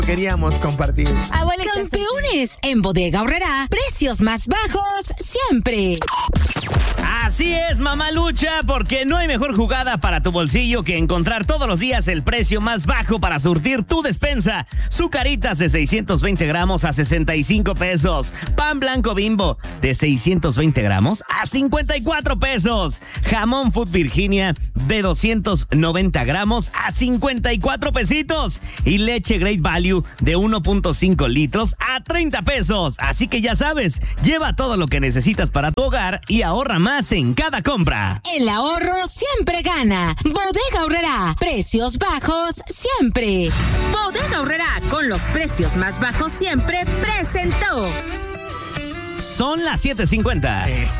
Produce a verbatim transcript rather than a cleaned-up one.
queríamos compartir. Abuelita, campeones en Bodega Aurrerá, precios más bajos siempre. Así es, mamalucha, porque no hay mejor jugada para tu bolsillo que encontrar todos los días el precio más bajo para surtir tu despensa. Sucaritas de seiscientos veinte gramos a sesenta y cinco pesos. Pan blanco Bimbo de seiscientos veinte gramos a cincuenta y cuatro pesos. Jamón Food Virginia de doscientos noventa gramos a cincuenta y cuatro pesitos. Y leche Great Value de uno punto cinco litros a treinta pesos. Así que ya sabes, lleva todo lo que necesitas para tu hogar y ahorra más en cada compra. El ahorro siempre gana. Bodega Aurrerá, precios bajos siempre. Bodega Aurrerá, con los precios más bajos siempre, presentó. Son las siete cincuenta.